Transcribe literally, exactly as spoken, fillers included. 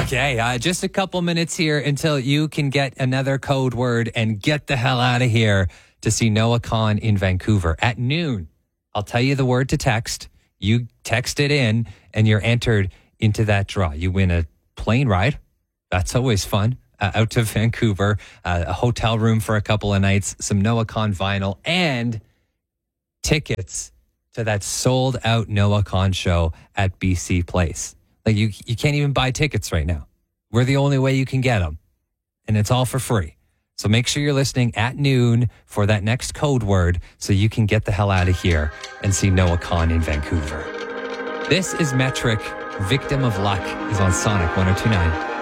Okay, uh, just a couple minutes here until you can get another code word and get the hell out of here to see Noah Kahan in Vancouver at noon. I'll tell you the word to text. You text it in and you're entered into that draw. You win a plane ride. That's always fun. Uh, out to Vancouver, uh, a hotel room for a couple of nights, some Noah Kahan vinyl, and tickets to that sold out Noah Kahan show at B C Place. Like you, you can't even buy tickets right now. We're the only way you can get them, and it's all for free. So make sure you're listening at noon for that next code word so you can get the hell out of here and see Noah Kahan in Vancouver. This is Metric. Victim of Luck is on Sonic one oh two point nine.